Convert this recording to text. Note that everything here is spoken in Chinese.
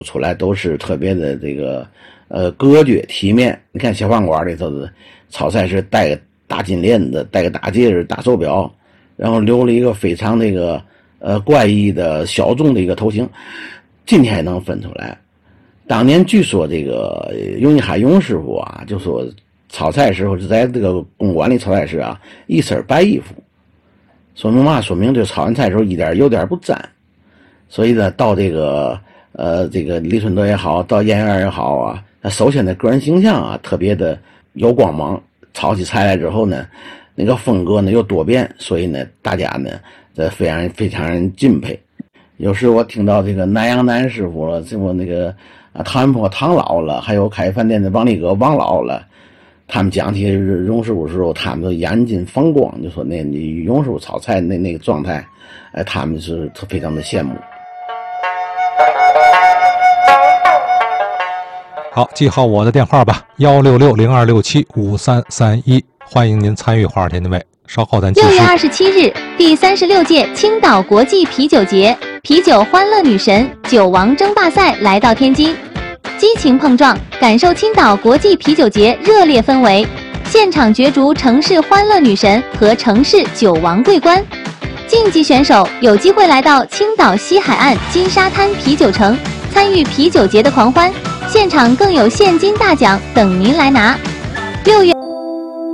出来都是特别的这个隔绝体面。你看小饭馆里头的炒菜是戴个大金链子，戴个大戒指、大手表，然后留了一个非常那个怪异的小众的一个头型，今天还能分出来。当年据说这个永义海勇师傅啊，就说炒菜时候是在这个公馆里炒菜时啊，一身白衣服，说明嘛？说明这炒完菜的时候有点不沾。所以呢，到这个李春德也好，到燕园也好啊，他首先的个人形象啊特别的有光芒，炒起菜来之后呢，那个风格呢又多变，所以呢大家呢非常敬佩。有时我听到这个南阳南师傅了，这么那个唐元坡唐老了，还有开饭店的王力哥王老了，他们讲起荣师傅的时候，他们都眼睛放光，就说那荣师傅炒菜那个状态，他们是非常的羡慕。 好，记好我的电话吧，16602675331，欢迎您参与花天的味。稍后咱继续。 6月27日，第36届青岛国际啤酒节啤酒欢乐女神酒王争霸赛来到天津，激情碰撞，感受青岛国际啤酒节热烈氛围，现场角逐城市欢乐女神和城市酒王桂冠。竞技选手有机会来到青岛西海岸金沙滩啤酒城，参与啤酒节的狂欢，现场更有现金大奖等您来拿。6月